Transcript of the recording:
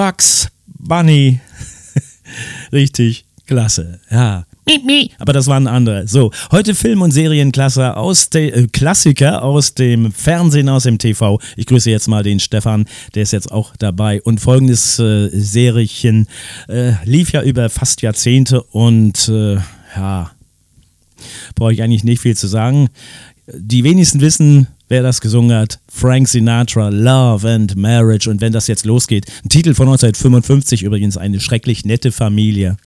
Bugs Bunny. Richtig klasse, ja. Aber das waren andere. So, heute Film- und Serienklassiker Klassiker aus dem Fernsehen, aus dem TV. Ich grüße jetzt mal den Stefan, der ist jetzt auch dabei. Und folgendes Serien lief ja über fast Jahrzehnte und ja, brauche ich eigentlich nicht viel zu sagen. Die wenigsten wissen, wer das gesungen hat. Frank Sinatra, Love and Marriage. Und wenn das jetzt losgeht, ein Titel von 1955 übrigens, eine schrecklich nette Familie.